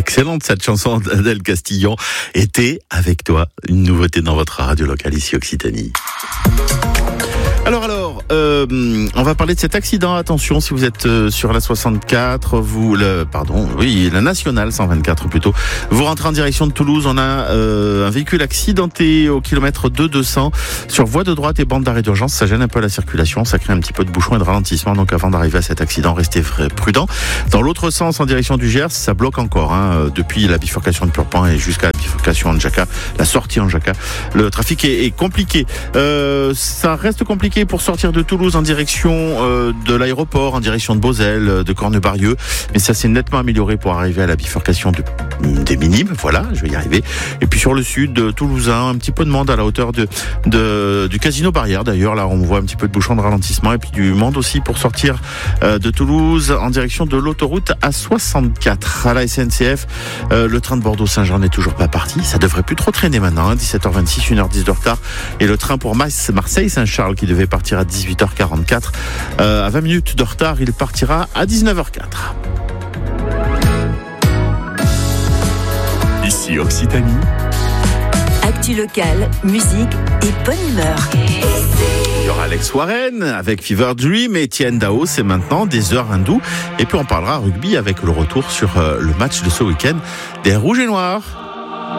excellente cette chanson d'Adèle Castillon. Été avec toi, une nouveauté dans votre radio locale ici Occitanie. Alors, on va parler de cet accident. Attention, si vous êtes sur la 64, la nationale 124 plutôt. Vous rentrez en direction de Toulouse, on a un véhicule accidenté au kilomètre 200 sur voie de droite et bande d'arrêt d'urgence. Ça gêne un peu la circulation, ça crée un petit peu de bouchon et de ralentissement. Donc avant d'arriver à cet accident, restez prudent. Dans l'autre sens, en direction du Gers, ça bloque encore depuis la bifurcation de Purpan et jusqu'à la bifurcation en Jaca, la sortie en Jaca. Le trafic est compliqué. Ça reste compliqué pour sortir de Toulouse en direction de l'aéroport, en direction de Beauzelle, de Cornebarieux, mais ça s'est nettement amélioré pour arriver à la bifurcation des Minimes, voilà, je vais y arriver. Et puis sur le sud, toulousain, un petit peu de monde à la hauteur du Casino Barrière, d'ailleurs, là on voit un petit peu de bouchon de ralentissement, et puis du monde aussi pour sortir de Toulouse en direction de l'autoroute A64. À la SNCF, le train de Bordeaux-Saint-Jean n'est toujours pas parti, ça devrait plus trop traîner maintenant, 17h26, 1h10 de retard, et le train pour Marseille-Saint-Charles qui devait partir à 18h44, à 20 minutes de retard, il partira à 19h04. Ici Occitanie. Actu locale, musique et bonne humeur. Il y aura Alex Warren avec Fever Dream et Etienne Dao, c'est maintenant des heures hindoues. Et puis on parlera rugby avec le retour sur le match de ce week-end des Rouges et Noirs.